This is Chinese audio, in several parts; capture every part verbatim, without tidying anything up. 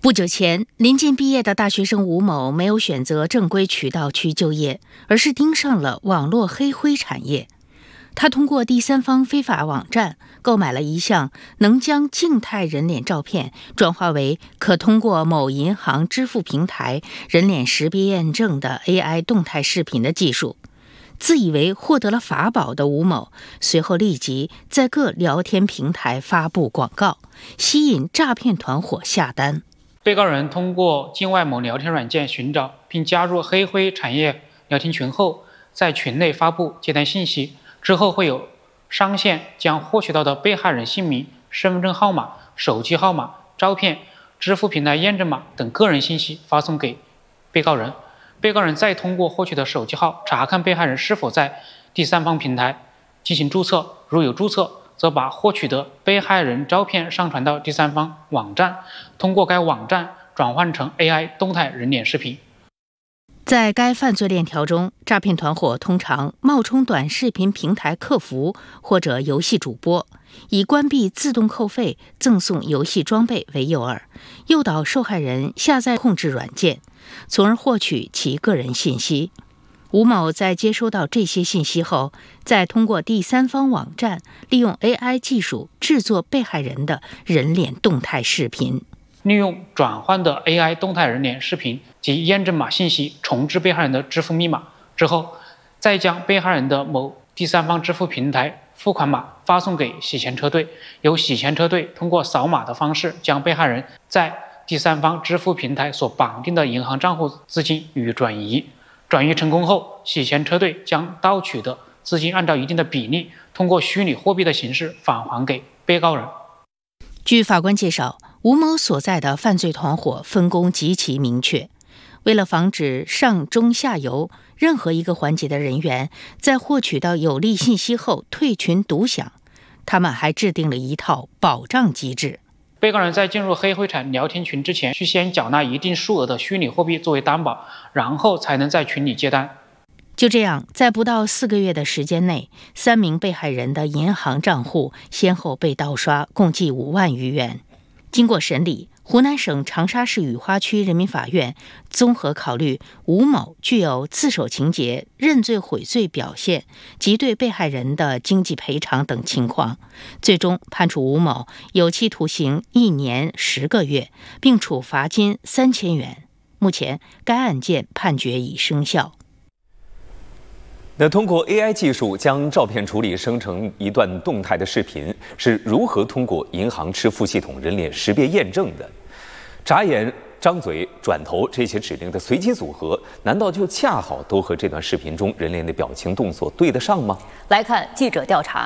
不久前，临近毕业的大学生吴某没有选择正规渠道去就业，而是盯上了网络黑灰产业。他通过第三方非法网站购买了一项能将静态人脸照片转化为可通过某银行支付平台人脸识别验证的 A I 动态视频的技术。自以为获得了法宝的吴某，随后立即在各聊天平台发布广告，吸引诈骗团伙下单。 被告人通过境外某聊天软件寻找并加入黑灰产业聊天群后，在群内发布接单信息，之后会有商线将获取到的被害人姓名、身份证号码、手机号码、照片、支付平台验证码等个人信息发送给被告人。被告人再通过获取的手机号查看被害人是否在第三方平台进行注册，如有注册，则把获取的被害人照片上传到第三方网站，通过该网站转换成 A I 动态人脸视频。 在该犯罪链条中，诈骗团伙通常冒充短视频平台客服或者游戏主播，以关闭自动扣费、赠送游戏装备为诱饵，诱导受害人下载控制软件，从而获取其个人信息。吴某在接收到这些信息后，再通过第三方网站利用 A I 技术制作被害人的人脸动态视频， 利用转换的 A I 动态人脸视频及验证码信息重置被害人的支付密码之后，再将被害人的某第三方支付平台付款码发送给洗钱车队，由洗钱车队通过扫码的方式将被害人在第三方支付平台所绑定的银行账户资金予以转移。转移成功后，洗钱车队将盗取的资金按照一定的比例，通过虚拟货币的形式返还给被告人。 据法官介绍，吴某所在的犯罪团伙分工极其明确，为了防止上中下游任何一个环节的人员在获取到有利信息后退群独享，他们还制定了一套保障机制。 被告人在进入黑灰产聊天群之前，需先缴纳一定数额的虚拟货币作为担保，然后才能在群里接单。 就这样，在不到四个月的时间内，三名被害人的银行账户先后被盗刷，共计五万余元。经过审理，湖南省长沙市雨花区人民法院综合考虑吴某具有自首情节、认罪悔罪表现及对被害人的经济赔偿等情况，最终判处吴某有期徒刑一年十个月，并处罚金三千元。目前，该案件判决已生效。 那通过 A I 技术将照片处理生成一段动态的视频，是如何通过银行支付系统人脸识别验证的？眨眼、张嘴、转头这些指令的随机组合，难道就恰好都和这段视频中人脸的表情动作对得上吗？ 来看记者调查。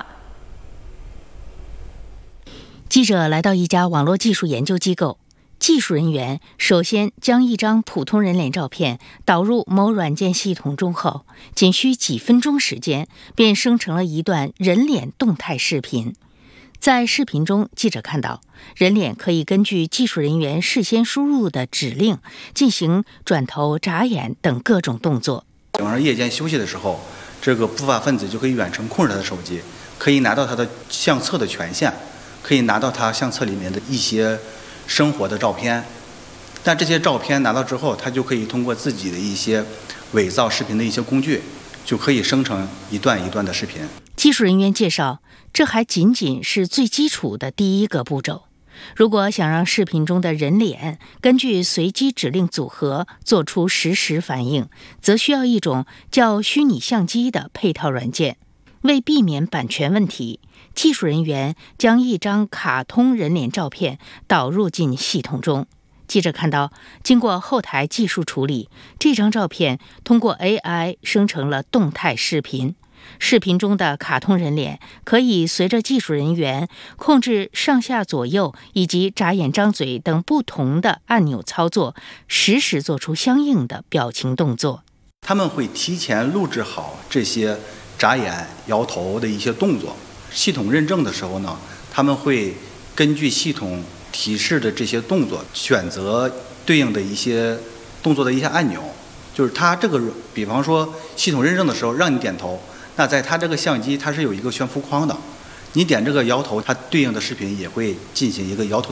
记者来到一家网络技术研究机构，技术人员首先将一张普通人脸照片导入某软件系统中后，仅需几分钟时间，便生成了一段人脸动态视频。在视频中，记者看到人脸可以根据技术人员事先输入的指令进行转头、眨眼等各种动作。 晚上夜间休息的时候，这个不法分子就可以远程控制他的手机，可以拿到他的相册的权限，可以拿到他相册里面的一些生活的照片。但这些照片拿到之后，他就可以通过自己的一些伪造视频的一些工具，就可以生成一段一段的视频。 技术人员介绍，这还仅仅是最基础的第一个步骤。如果想让视频中的人脸根据随机指令组合做出实时反应，则需要一种叫虚拟相机的配套软件。为避免版权问题，技术人员将一张卡通人脸照片导入进系统中。记者看到，经过后台技术处理，这张照片通过 A I 生成了动态视频。视频中的卡通人脸可以随着技术人员控制上下左右以及眨眼张嘴等不同的按钮操作，实时做出相应的表情动作。 他们会提前录制好这些眨眼、摇头的一些动作。系统认证的时候呢，他们会根据系统提示的这些动作，选择对应的一些动作的一些按钮。就是它这个，比方说系统认证的时候让你点头，那在它这个相机它是有一个悬浮框的，你点这个摇头，它对应的视频也会进行一个摇头。